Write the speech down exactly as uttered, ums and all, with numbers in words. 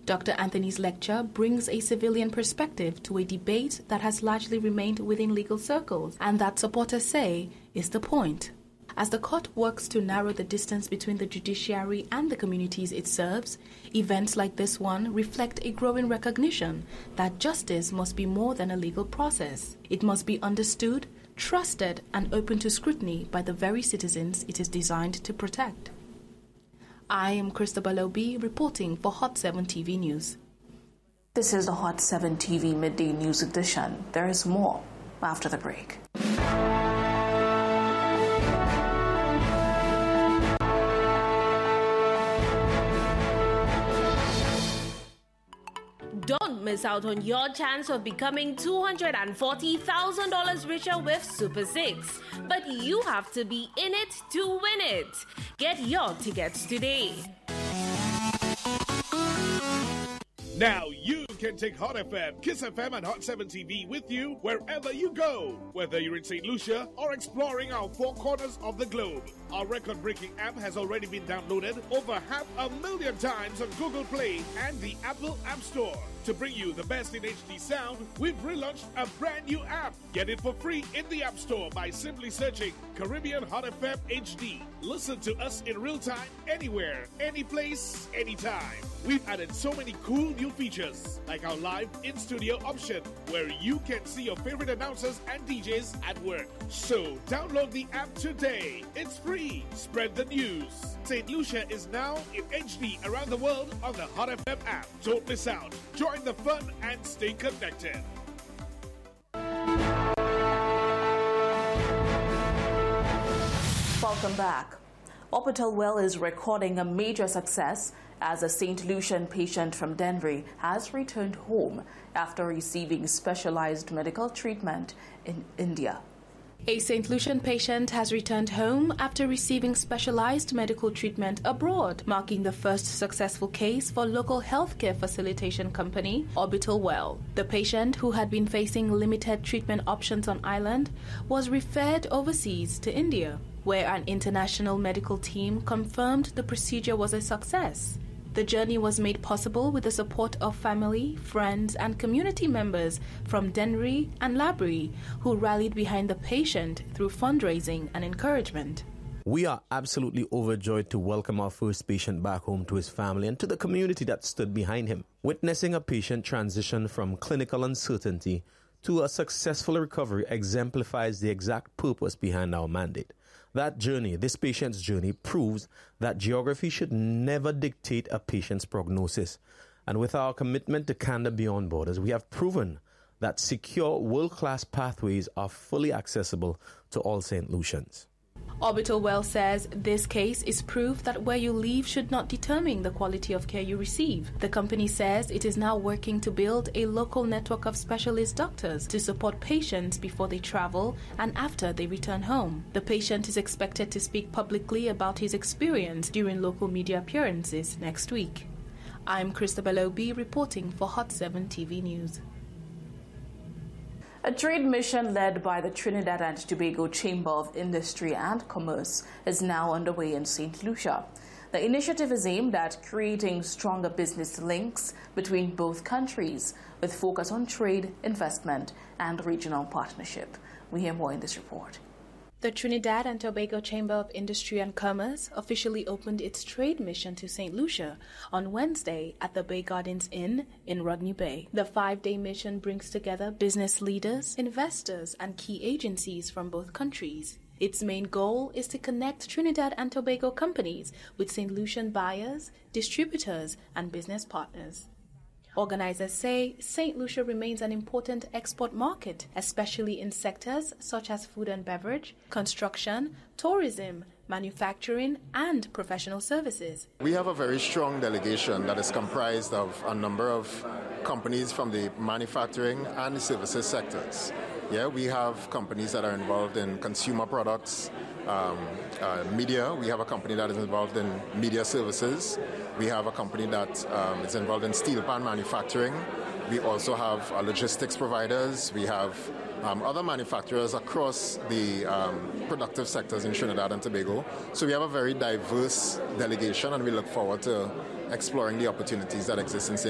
Doctor Anthony's lecture brings a civilian perspective to a debate that has largely remained within legal circles, and that supporters say is the point. As the court works to narrow the distance between the judiciary and the communities it serves, events like this one reflect a growing recognition that justice must be more than a legal process. It must be understood, trusted, and open to scrutiny by the very citizens it is designed to protect. I am Christabel Obi reporting for Hot seven T V News. This is the Hot seven T V Midday News Edition. There is more after the break. Don't miss out on your chance of becoming two hundred forty thousand dollars richer with Super six. But you have to be in it to win it. Get your tickets today. Now you can take Hot F M, Kiss F M, and Hot seven T V with you wherever you go. Whether you're in Saint Lucia or exploring our four corners of the globe. Our record-breaking app has already been downloaded over half a million times on Google Play and the Apple App Store. To bring you the best in H D sound, we've relaunched a brand new app. Get it for free in the App Store by simply searching Caribbean Hot F M H D. Listen to us in real time, anywhere, any place, anytime. We've added so many cool new features, like our live in-studio option, where you can see your favorite announcers and D Js at work. So download the app today. It's free. Spread the news. Saint Lucia is now in H D around the world on the Hot F M app. Don't miss out. Join the fun and stay connected. Welcome back. Orbital Well is recording a major success as a Saint Lucian patient from Denver has returned home after receiving specialized medical treatment in India. A Saint Lucian patient has returned home after receiving specialized medical treatment abroad, marking the first successful case for local healthcare facilitation company Orbital Well. The patient, who had been facing limited treatment options on island, was referred overseas to India, where an international medical team confirmed the procedure was a success. The journey was made possible with the support of family, friends, and community members from Dennery and Labrie, who rallied behind the patient through fundraising and encouragement. We are absolutely overjoyed to welcome our first patient back home to his family and to the community that stood behind him. Witnessing a patient transition from clinical uncertainty to a successful recovery exemplifies the exact purpose behind our mandate. That journey, this patient's journey, proves that geography should never dictate a patient's prognosis. And with our commitment to Candor Beyond Borders, we have proven that secure, world-class pathways are fully accessible to all Saint Lucians. Orbital Well says this case is proof that where you live should not determine the quality of care you receive. The company says it is now working to build a local network of specialist doctors to support patients before they travel and after they return home. The patient is expected to speak publicly about his experience during local media appearances next week. I'm Christabel Obi reporting for Hot seven T V News. A trade mission led by the Trinidad and Tobago Chamber of Industry and Commerce is now underway in Saint Lucia. The initiative is aimed at creating stronger business links between both countries, with focus on trade, investment, and regional partnership. We hear more in this report. The Trinidad and Tobago Chamber of Industry and Commerce officially opened its trade mission to Saint Lucia on Wednesday at the Bay Gardens Inn in Rodney Bay. The five-day mission brings together business leaders, investors, and key agencies from both countries. Its main goal is to connect Trinidad and Tobago companies with Saint Lucian buyers, distributors, and business partners. Organizers say Saint Lucia remains an important export market, especially in sectors such as food and beverage, construction, tourism, manufacturing, and professional services. We have a very strong delegation that is comprised of a number of companies from the manufacturing and the services sectors. Yeah, we have companies that are involved in consumer products, um, uh, media. We have a company that is involved in media services. We have a company that um, is involved in steel pan manufacturing. We also have uh, logistics providers. We have um, other manufacturers across the um, productive sectors in Trinidad and Tobago. So we have a very diverse delegation, and we look forward to exploring the opportunities that exist in